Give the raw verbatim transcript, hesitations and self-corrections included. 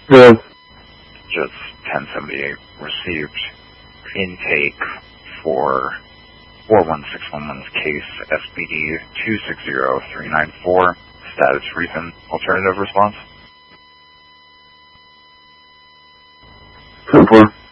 Yeah. Just ten seventy-eight received intake for four one six one one's case, S P D two six zero three nine four, status recent, alternative response. ten four.